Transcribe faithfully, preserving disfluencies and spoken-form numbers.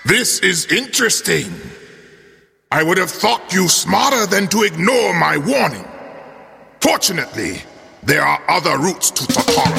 This is interesting. I would have thought you smarter than to ignore my warning. Fortunately, there are other routes to Tatara.